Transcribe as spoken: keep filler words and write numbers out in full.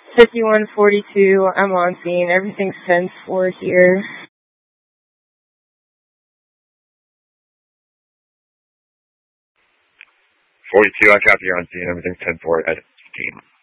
fifty-one forty-two, I'm on scene. Everything's ten four here. forty-two, I copy, you're on scene. Everything's ten four at team.